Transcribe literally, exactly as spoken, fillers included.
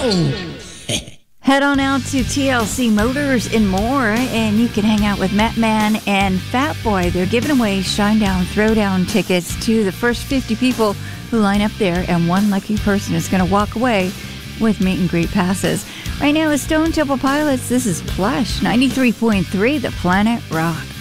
Head on out to T L C Motors and more, and you can hang out with Matt Man and Fat Boy. They're giving away Shinedown Throwdown tickets to the first fifty people who line up there, and one lucky person is going to walk away with meet and greet passes. Right now, it's Stone Temple Pilots. This is Plush, ninety-three point three, The Planet Rock.